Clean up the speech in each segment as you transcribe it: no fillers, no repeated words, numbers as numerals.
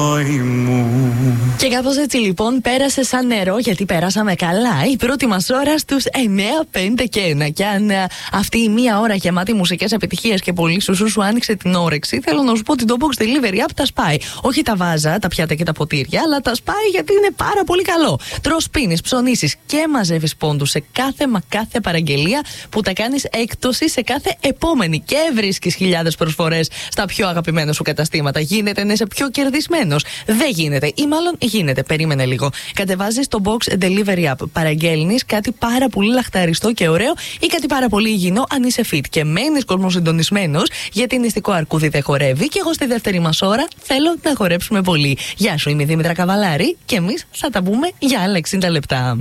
Και κάπως έτσι λοιπόν πέρασε σαν νερό, γιατί περάσαμε καλά η πρώτη μας ώρα στους 9, 5 και 1. Και αν αυτή η μία ώρα γεμάτη μουσικές επιτυχίες και πολύ σου άνοιξε την όρεξη, θέλω να σου πω ότι το Box Delivery App τα σπάει. Όχι τα βάζα, τα πιάτα και τα ποτήρια, αλλά τα σπάει γιατί είναι πάρα πολύ καλό. Τρως, πίνεις, ψωνίσεις και μαζεύεις πόντους σε κάθε παραγγελία που τα κάνεις έκπτωση σε κάθε επόμενη. Και βρίσκεις χιλιάδες προσφορές στα πιο αγαπημένα σου καταστήματα. Γίνεται να είσαι πιο κερδισμένος. Δεν γίνεται, ή μάλλον γίνεται. Περίμενε λίγο. Κατεβάζεις το Box Delivery App. Παραγγέλνεις κάτι πάρα πολύ λαχταριστό και ωραίο ή κάτι πάρα πολύ υγιεινό αν είσαι fit. Και μένεις κοσμοσυντονισμένος, γιατί νηστικό αρκούδι δεν χορεύει. Και εγώ στη δεύτερη μας ώρα θέλω να χορέψουμε πολύ. Γεια σου, είμαι η Δήμητρα Καβαλάρη και εμείς θα τα πούμε για άλλα 60 λεπτά.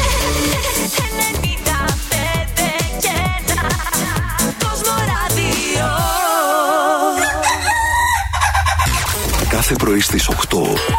Κάθε πρωί στις 8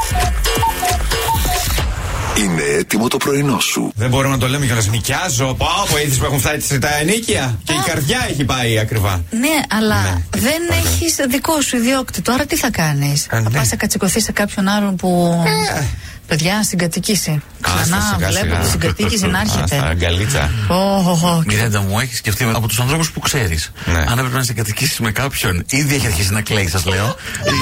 είναι έτοιμο το πρωινό σου. Δεν μπορούμε να το λέμε κιόλας. Νοικιάζω. Πω, είδες που έχουν φτάσει τα ενίκια. Και η καρδιά έχει πάει ακριβά. Ναι, αλλά δεν έχεις δικό σου ιδιόκτητο. Άρα τι θα κάνεις? Θα πας να κατσικωθείς σε κάποιον άλλον που. Παιδιά, συγκατοικήσει. Ξανά βλέπω τη συγκατοίκηση να έρχεται. Αγκαλίτσα. Μιρέντα, μου έχει σκεφτεί από τους ανθρώπους που ξέρεις. Αν έπρεπε να συγκατοικήσεις με κάποιον, ήδη έχει αρχίσει να κλαίει, σας λέω.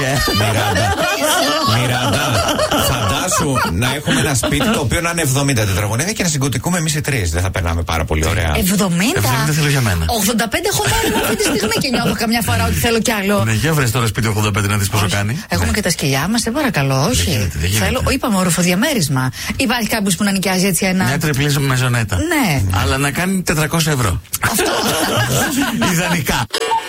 Μιράντα, φαντάσου να έχουμε ένα σπίτι το οποίο να είναι 70 τετραγωνίδια και να συγκατοικούμε εμείς οι τρεις. Δεν θα περνάμε πάρα πολύ ωραία? 70 θέλω για μένα. 85 έχω πάρει αυτή τη στιγμή και νιώθω καμιά φορά ότι θέλω κι άλλο. Ναι, για βρες τώρα σπίτι 85 να δεις πόσο κάνει. Έχουμε και τα σκυλιά μας, σε παρακαλώ, όχι. Θέλω, είπαμε οροφοδιαμέρισμα. Υπάρχει κάποιος που να νοικιάζει έτσι ένα. Μια τριπλή μεζονέτα. Ναι. Αλλά να κάνει 400 ευρώ. Αυτό. Ιδανικά.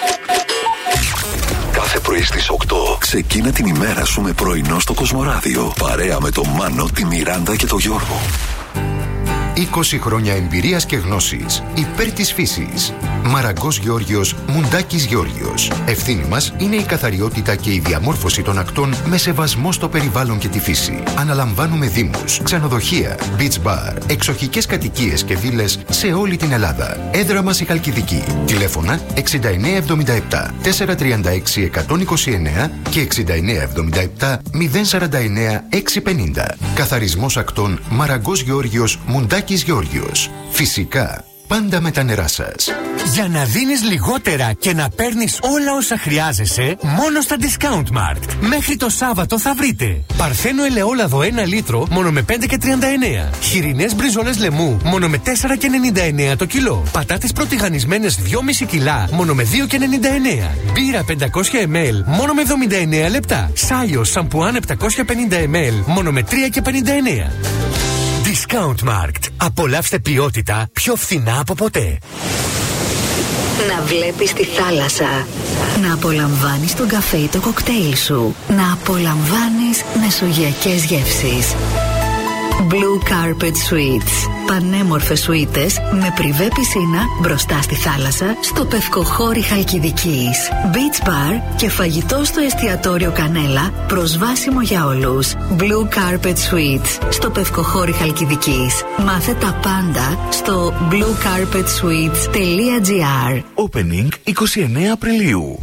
Κάθε πρωί στις 8 ξεκίνα την ημέρα σου με πρωινό στο Κοσμοράδιο. Παρέα με τον Μάνο, τη Μιράντα και τον Γιώργο. 20 χρόνια εμπειρίας και γνώσης υπέρ της φύσης. Μαραγκός Γεώργιος, Μουντάκης Γεώργιος. Ευθύνη μας είναι η καθαριότητα και η διαμόρφωση των ακτών με σεβασμό στο περιβάλλον και τη φύση. Αναλαμβάνουμε δήμους, ξενοδοχεία, beach bar, εξοχικές κατοικίες και βίλες σε όλη την Ελλάδα. Έδρα μας η Χαλκιδική. Τηλέφωνα 6977 436 129 και 6977 049 650. Καθαρισμός ακτών Μαραγκός Γεώργιος, Μουντάκης Γεώργιος. Φυσικά, πάντα με τα νερά σας. Για να δίνεις λιγότερα και να παίρνεις όλα όσα χρειάζεσαι, μόνο στα Discount Markt. Μέχρι το Σάββατο θα βρείτε παρθένο ελαιόλαδο 1 λίτρο μόνο με 5,39. Χοιρινές μπριζόλες λεμού μόνο με 4,99 το κιλό. Πατάτες πρωτιγανισμένες 2,5 κιλά μόνο με 2,99. Μπύρα 500 ml μόνο με 79 λεπτά. Σάλιο σαμπουάν 750 ml μόνο με 3,59. Discount Markt. Απολαύστε ποιότητα πιο φθηνά από ποτέ. Να βλέπεις τη θάλασσα. Να απολαμβάνεις τον καφέ ή το κοκτέιλ σου. Να απολαμβάνεις μεσογειακές γεύσεις. Blue Carpet Suites. Πανέμορφες σουίτες με πριβέ πισίνα μπροστά στη θάλασσα στο Πευκοχώρι Χαλκιδικής. Beach Bar και φαγητό στο εστιατόριο Κανέλα προσβάσιμο για όλους. Blue Carpet Suites στο Πευκοχώρι Χαλκιδικής. Μάθε τα πάντα στο bluecarpetsuites.gr. Opening 29 Απριλίου.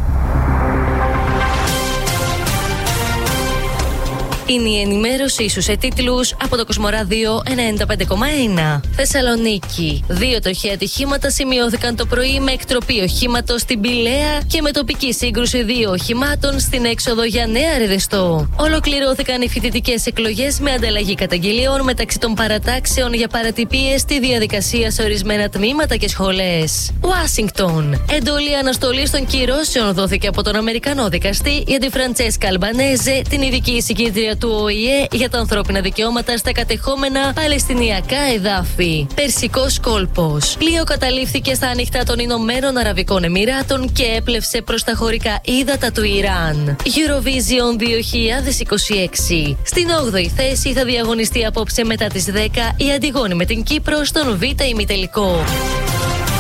Είναι η ενημέρωσή σου σε τίτλους από το Κοσμοράδιο 95,1. Θεσσαλονίκη. 2 τοχαία ατυχήματα σημειώθηκαν το πρωί με εκτροπή οχήματος στην Πηλαία και με τοπική σύγκρουση 2 οχημάτων στην έξοδο για Νέα Ρεδεστό. Ολοκληρώθηκαν οι φοιτητικές εκλογές με ανταλλαγή καταγγελιών μεταξύ των παρατάξεων για παρατυπίες στη διαδικασία σε ορισμένα τμήματα και σχολές. Ουάσιγκτον. Εντολή αναστολής των κυρώσεων δόθηκε από τον Αμερικανό δικαστή για τη Φραντσέσκα Αλμπανέζε, την ειδική εισηγήτρια του ΟΗΕ για τα ανθρώπινα δικαιώματα στα κατεχόμενα Παλαιστινιακά εδάφη. Περσικός κόλπος. Πλοίο καταλήφθηκε στα ανοιχτά των Ηνωμένων Αραβικών Εμιράτων και έπλευσε προς τα χωρικά ύδατα του Ιράν. Eurovision 2026. Στην 8η θέση θα διαγωνιστεί απόψε μετά τις 10 η Αντιγόνη με την Κύπρο στον Β' ημιτελικό.